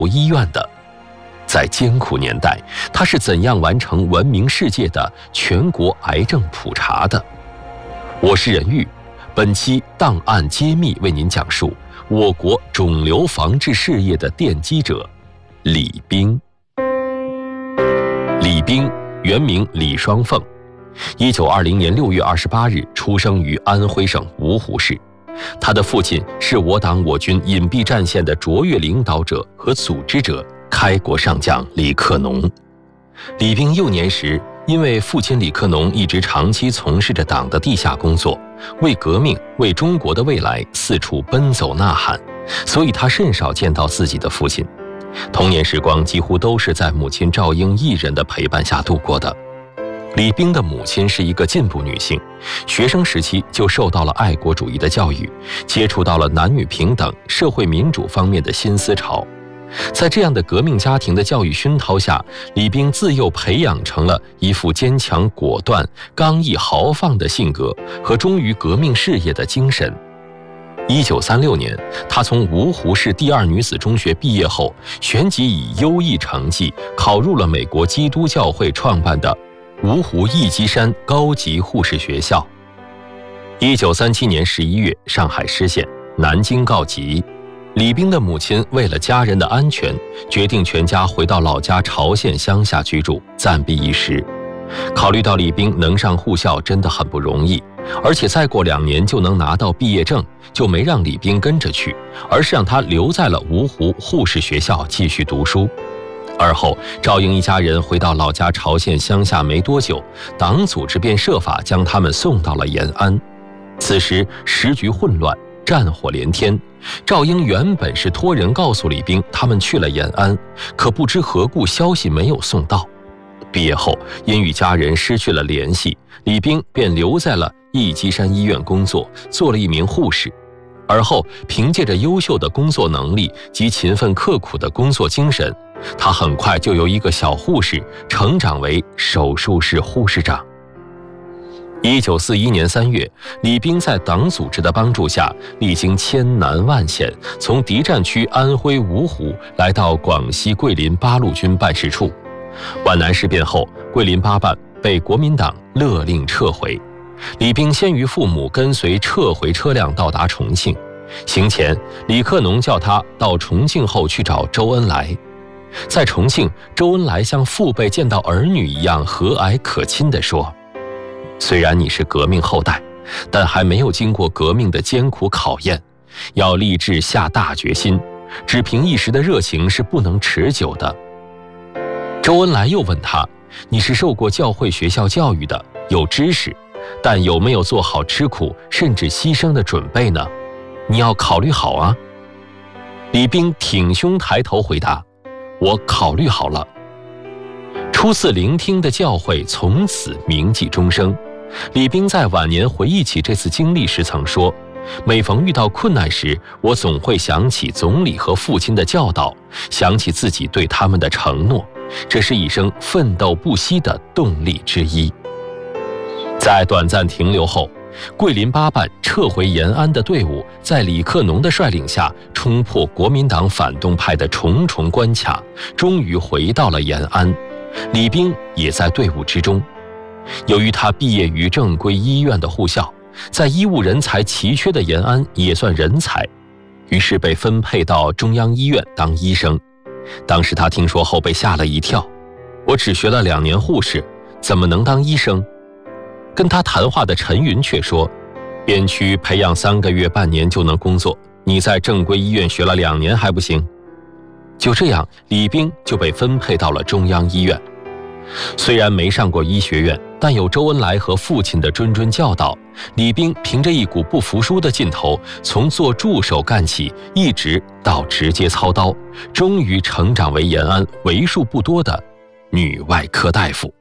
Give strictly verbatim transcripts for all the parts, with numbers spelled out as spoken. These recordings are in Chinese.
医院的。在艰苦年代，他是怎样完成闻名世界的全国癌症普查的？我是任玉，本期档案揭秘为您讲述我国肿瘤防治事业的奠基者李冰。李冰原名李双凤，一九二零年六月二十八日出生于安徽省芜湖市。他的父亲是我党我军隐蔽战线的卓越领导者和组织者，开国上将李克农。李冰幼年时，因为父亲李克农一直长期从事着党的地下工作，为革命、为中国的未来四处奔走呐喊，所以他甚少见到自己的父亲。童年时光几乎都是在母亲赵英一人的陪伴下度过的。李冰的母亲是一个进步女性，学生时期就受到了爱国主义的教育，接触到了男女平等、社会民主方面的新思潮。在这样的革命家庭的教育熏陶下，李冰自幼培养成了一副坚强果断、刚毅豪放的性格和忠于革命事业的精神。一九三六年，她从芜湖市第二女子中学毕业后，旋即以优异成绩考入了美国基督教会创办的芜湖义基山高级护士学校。一九三七年十一月，上海失陷，南京告急。李冰的母亲为了家人的安全，决定全家回到老家潮县乡下居住，暂避一时。考虑到李冰能上护校真的很不容易，而且再过两年就能拿到毕业证，就没让李冰跟着去，而是让他留在了芜湖护士学校继续读书。而后，赵英一家人回到老家潮县乡下没多久，党组织便设法将他们送到了延安。此时时局混乱，战火连天。赵英原本是托人告诉李冰他们去了延安，可不知何故消息没有送到。毕业后，因与家人失去了联系，李冰便留在了义基山医院工作，做了一名护士。而后凭借着优秀的工作能力及勤奋刻苦的工作精神，他很快就由一个小护士成长为手术室护士长。一九四一年三月，李冰在党组织的帮助下，历经千难万险，从敌占区安徽芜湖来到广西桂林八路军办事处。皖南事变后，桂林八办被国民党勒令撤回。李冰先于父母跟随撤回车辆到达重庆，行前，李克农叫他到重庆后去找周恩来。在重庆，周恩来像父辈见到儿女一样和蔼可亲地说：“虽然你是革命后代，但还没有经过革命的艰苦考验，要立志下大决心，只凭一时的热情是不能持久的。”周恩来又问他：“你是受过教会学校教育的，有知识，但有没有做好吃苦甚至牺牲的准备呢？你要考虑好啊。”李冰挺胸抬头回答：“我考虑好了。”初次聆听的教诲从此铭记终生。李冰在晚年回忆起这次经历时曾说：“每逢遇到困难时，我总会想起总理和父亲的教导，想起自己对他们的承诺，这是一生奋斗不息的动力之一。”在短暂停留后，桂林八办撤回延安的队伍在李克农的率领下，冲破国民党反动派的重重关卡，终于回到了延安。李冰也在队伍之中。由于他毕业于正规医院的护校，在医务人才奇缺的延安也算人才，于是被分配到中央医院当医生。当时他听说后被吓了一跳：“我只学了两年护士，怎么能当医生？”跟他谈话的陈云却说：“边区培养三个月半年就能工作，你在正规医院学了两年还不行？”就这样，李冰就被分配到了中央医院。虽然没上过医学院，但有周恩来和父亲的谆谆教导，李冰凭着一股不服输的劲头，从做助手干起，一直到直接操刀，终于成长为延安为数不多的女外科大夫。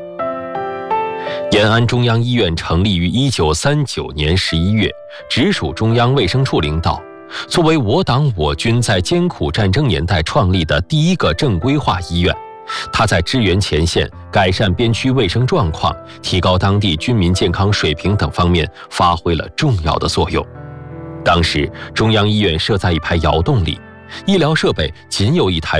延安中央医院成立于一九三九年十一月，直属中央卫生处领导。作为我党我军在艰苦战争年代创立的第一个正规化医院，它在支援前线、改善边区卫生状况、提高当地军民健康水平等方面发挥了重要的作用。当时，中央医院设在一排窑洞里， 医疗设备仅有一台